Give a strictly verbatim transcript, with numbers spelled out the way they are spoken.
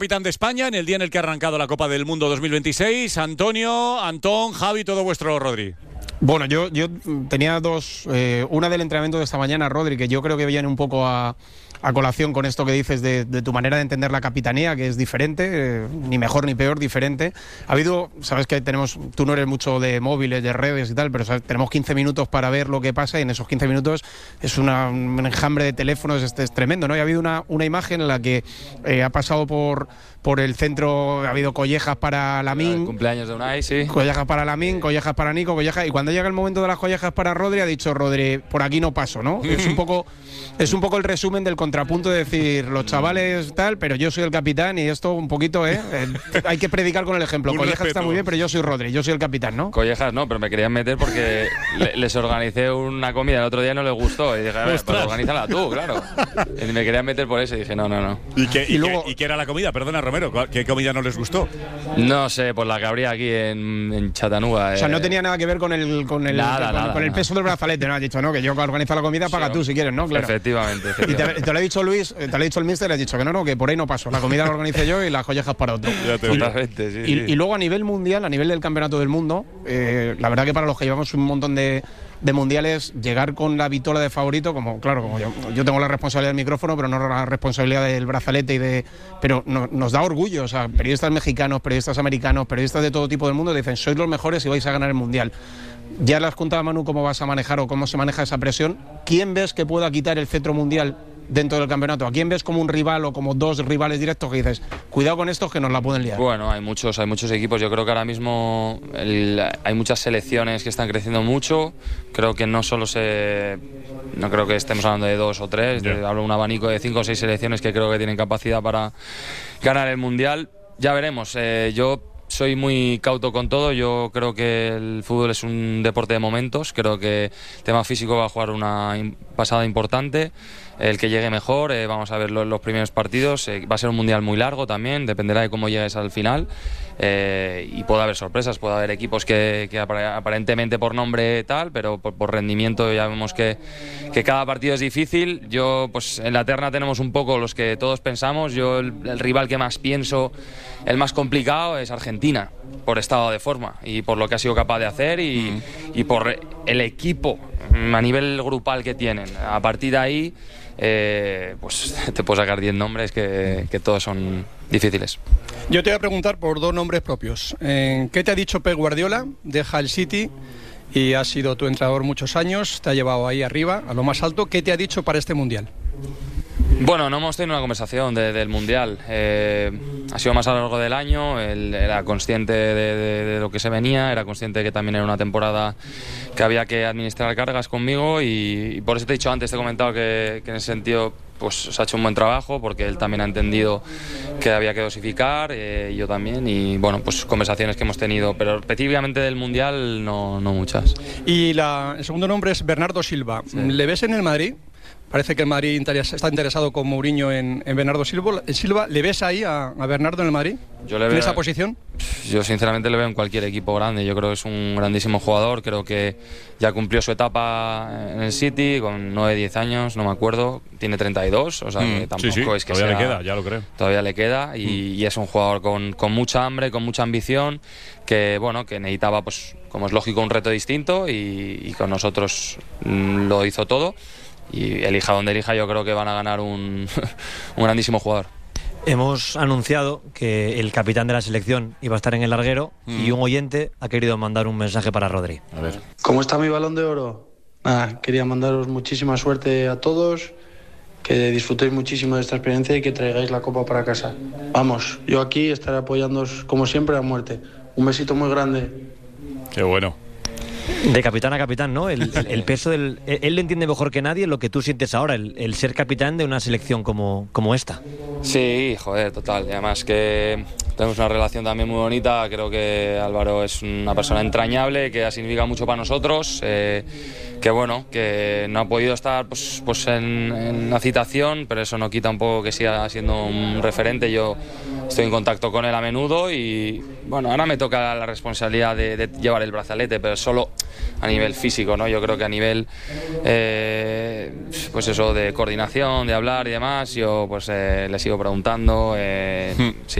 Capitán de España en el día en el que ha arrancado la Copa del Mundo dos mil veintiséis. Antonio, Antón, Javi, todo vuestro, Rodri. Bueno, yo, yo tenía dos, eh, una del entrenamiento de esta mañana, Rodri, que yo creo que viene un poco a, a colación con esto que dices de, de tu manera de entender la capitanía, que es diferente, eh, ni mejor ni peor, diferente. Ha habido, sabes que tenemos, tú no eres mucho de móviles, de redes y tal, pero ¿sabes? Tenemos quince minutos para ver lo que pasa y en esos quince minutos es una, un enjambre de teléfonos, este es tremendo, ¿no? Y ha habido una, una imagen en la que eh, ha pasado por, por el centro, ha habido collejas para Lamine. Cumpleaños de Unai, sí. Collejas para Lamine, collejas para Nico, collejas, y cuando llega el momento de las collejas para Rodri, ha dicho Rodri, por aquí no paso, ¿no? Es un poco, es un poco el resumen del contrapunto de decir, los chavales tal, pero yo soy el capitán y esto un poquito, ¿eh? eh hay que predicar con el ejemplo. Collejas respeto. Está muy bien, pero yo soy Rodri, yo soy el capitán, ¿no? Collejas no, pero me querían meter porque le, les organicé una comida el otro día y no les gustó. Y dije, a ver, pues organízala tú, claro. Y me querían meter por eso y dije, no, no, no. ¿Y qué, y, y, luego, qué, ¿y qué era la comida? Perdona, Romero, ¿qué comida no les gustó? No sé, pues la que habría aquí en, en Chattanooga. O sea, no tenía nada que ver con el, con el, nada, con, nada, con el nada. peso del brazalete, ¿no? Has dicho, ¿no? Que yo organizo la comida, paga sí, tú si quieres, ¿no? Claro. Efectivamente, efectivamente. Y te, te lo ha dicho Luis, te lo ha dicho el mister, le has dicho que no, no, que por ahí no paso. La comida la organicé yo y las collejas para otro. Totalmente, sí, y, sí. y luego a nivel mundial, a nivel del campeonato del mundo, eh, la verdad que para los que llevamos un montón de, de mundiales, llegar con la vitola de favorito, como claro, como yo, yo tengo la responsabilidad del micrófono, pero no la responsabilidad del brazalete y de. Pero no, nos da orgullo, o sea, periodistas mexicanos, periodistas americanos, periodistas de todo tipo del mundo dicen, sois los mejores y vais a ganar el mundial. Ya le has contado a Manu cómo vas a manejar o cómo se maneja esa presión. ¿Quién ves que pueda quitar el cetro mundial dentro del campeonato? ¿A quién ves como un rival o como dos rivales directos que dices, cuidado con estos que nos la pueden liar? Bueno, hay muchos, hay muchos equipos. Yo creo que ahora mismo el, hay muchas selecciones que están creciendo mucho. Creo que no solo se... No creo que estemos hablando de dos o tres. Yeah. De, hablo de un abanico de cinco o seis selecciones que creo que tienen capacidad para ganar el Mundial. Ya veremos. Eh, yo... Soy muy cauto con todo, yo creo que el fútbol es un deporte de momentos, creo que el tema físico va a jugar una pasada importante, el que llegue mejor, eh, vamos a ver los, los primeros partidos, eh, va a ser un mundial muy largo también, dependerá de cómo llegues al final, eh, y puede haber sorpresas, puede haber equipos que, que aparentemente por nombre tal, pero por, por rendimiento ya vemos que, que cada partido es difícil. Yo pues en la terna tenemos un poco los que todos pensamos, yo el, el rival que más pienso, el más complicado es Argentina, por estado de forma y por lo que ha sido capaz de hacer y, mm. y por el equipo a nivel grupal que tienen. A partir de ahí eh, pues te puedo sacar diez nombres que, que todos son difíciles. Yo te voy a preguntar por dos nombres propios. ¿Qué te ha dicho Pep Guardiola? Deja el City y has sido tu entrenador muchos años, te ha llevado ahí arriba, a lo más alto. ¿Qué te ha dicho para este Mundial? Bueno, no hemos tenido una conversación de, del Mundial. Eh, ha sido más a lo largo del año. Él era consciente de, de, de lo que se venía, era consciente de que también era una temporada que había que administrar cargas conmigo y, y por eso te he dicho antes, te he comentado que, que en ese sentido pues se ha hecho un buen trabajo porque él también ha entendido que había que dosificar, eh, yo también, y bueno, pues conversaciones que hemos tenido, pero específicamente del Mundial no, no muchas. Y la, el segundo nombre es Bernardo Silva. Sí. ¿Le ves en el Madrid? Parece que el Madrid interesa, está interesado con Mourinho en, en Bernardo Silva. Silva. ¿Le ves ahí a, a Bernardo en el Madrid? Yo le ¿En veo, esa posición? Yo sinceramente le veo en cualquier equipo grande. Yo creo que es un grandísimo jugador. Creo que ya cumplió su etapa en el City con nueve diez años, no me acuerdo. Tiene treinta y dos, o sea mm, que tampoco sí, sí. es que todavía sea, le queda, ya lo creo. Todavía le queda y, mm. y es un jugador con, con mucha hambre, con mucha ambición, que bueno, que necesitaba, pues como es lógico, un reto distinto y, y con nosotros mm, lo hizo todo. Y elija donde elija, yo creo que van a ganar un, un grandísimo jugador. Hemos anunciado que el capitán de la selección iba a estar en el larguero mm. y un oyente ha querido mandar un mensaje para Rodri. A ver. ¿Cómo está mi balón de oro? Nada, quería mandaros muchísima suerte a todos, que disfrutéis muchísimo de esta experiencia y que traigáis la copa para casa. Vamos, yo aquí estaré apoyándoos como siempre a muerte. Un besito muy grande. Qué bueno. De capitán a capitán, ¿no? El, el, el peso del... Él le entiende mejor que nadie lo que tú sientes ahora, el, el ser capitán de una selección como, como esta. Sí, joder, total. Y además que tenemos una relación también muy bonita. Creo que Álvaro es una persona entrañable, que significa mucho para nosotros, eh, que bueno, que no ha podido estar pues, pues en, en la citación, pero eso no quita un poco que siga siendo un referente. Yo estoy en contacto con él a menudo y bueno, ahora me toca la responsabilidad de, de llevar el brazalete, pero solo a nivel físico, ¿no? Yo creo que a nivel eh, pues eso, de coordinación, de hablar y demás, yo pues eh, le sigo preguntando, eh, sí.